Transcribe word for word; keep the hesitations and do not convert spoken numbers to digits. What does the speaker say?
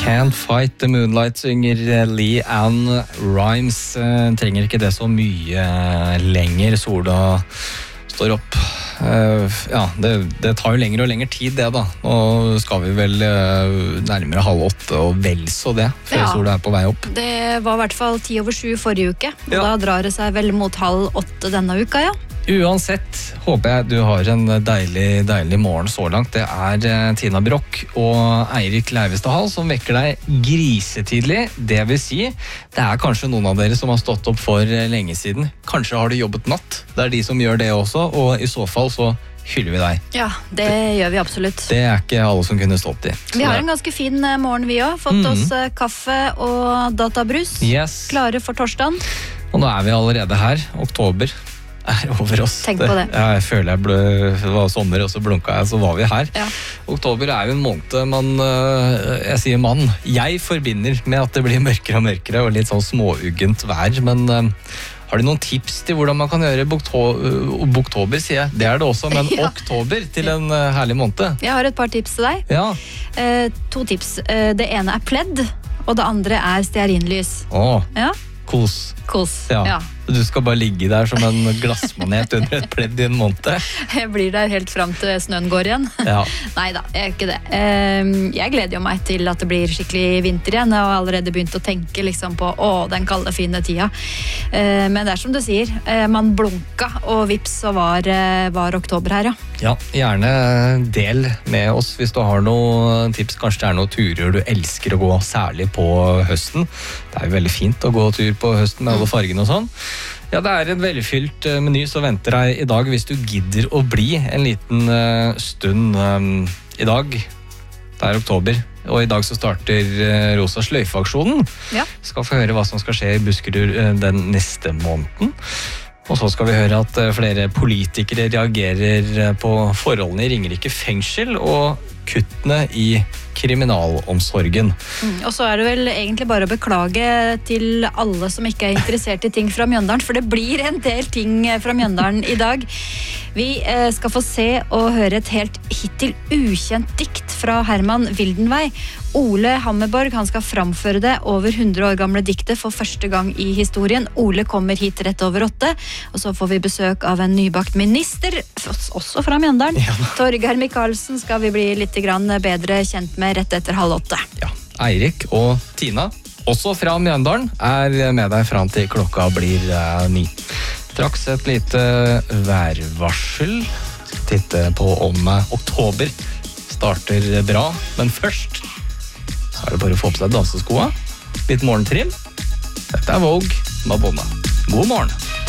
Can't Fight the Moonlight synger Lee Ann Rimes. Trenger ikke det så mye lenger. Sola står opp. Ja, det, det tar jo lenger og lenger tid det da. Nå skal vi vel nærmere halv åtte og vel så det, før ja, sola er på vei opp. Det var i hvert fall ti over sju forrige uke, og ja, da drar det seg vel mot halv åtte denne uka, ja. Uansett håper jeg du har en deilig, deilig morgen så langt. Det er Tina Brock og Eirik Leivestad som vekker deg grisetidlig. Det vil si, det er kanskje noen av dere som har stått opp for lenge siden. Kanskje har du jobbet natt. Det er de som gjør det også, og i så fall så hyller vi deg. Ja, det, det gjør vi absolutt. Det er ikke alle som kunne stått i. Vi har en ganske fin morgen vi også. Fått mm. oss kaffe og databrus. Yes. Klare for torsdagen. Og nå er vi allerede her, oktober er over oss. Tenk på det. Jeg føler jeg ble, det var sommer, og så blunka jeg, så var vi her. Ja. Oktober er jo en måned man, jeg sier mann, jeg forbinder med at det blir mørkere og mørkere, og litt sånn småuggent vær, men har du noen tips til hvordan man kan gjøre boktober, sier jeg. Det er det også, men ja, oktober til en herlig måned. Jeg har et par tips til deg. Ja. Eh, to tips. Eh, det ene er pledd, og det andre er stearinlys. Åh, ja, kos. Kos, ja. ja. Du skal bare ligge der som en glassmanet under et pledd i en måned. Jeg blir der helt frem til snøen går igjen. Ja. Neida, jeg er ikke det. Jeg gleder jo meg til at det blir skikkelig vinter igjen. Jeg har allerede begynt å tenke liksom på å, den kalde, fine tida. Men det er som du sier, man blunka, og vips så var, var oktober her, ja. Ja, gjerne del med oss hvis du har noen tips. Kanskje det er noen turer du elsker å gå, særlig på høsten. Det er jo veldig fint å gå tur på høsten med alle fargene og sånn. Ja, det er en velfylt uh, meny som venter deg i dag hvis du gidder å bli en liten uh, stund um, i dag. Det er oktober, og i dag så starter uh, Rosa Sløyfe-aksjonen. Ja. Skal få høre hva som skal skje i Buskerud uh, den neste måneden. Og så skal vi høre at uh, flere politikere reagerer uh, på forholdene i Ringerike fengsel og kuttene i kriminalomsorgen. Mm, og så er det vel egentlig bare å beklage til alle som ikke er interessert i ting fra Mjøndalen, for det blir en del ting fra Mjøndalen i dag. Vi eh, skal få se og høre et helt hittil ukjent dikt fra Herman Wildenvey. Ole Hammerborg, han skal framføre det over hundre år gamle diktet for første gang i historien. Ole kommer hit rett over åtte, og så får vi besøk av en nybakt minister, også fra Mjøndalen. Ja. Torgeir Micaelsen skal vi bli litt grann bedre kjent med rett etter halv åtte. Ja, Eirik og Tina, også fra Mjøndalen, er med deg fram til klokka blir uh, ni. Straks et lite værvarsel. Skal titte på om uh, oktober starter bra, men først så er det bare å få på seg danseskoa. Litt morgentrim. Dette er Vogue Madonna. God morgen.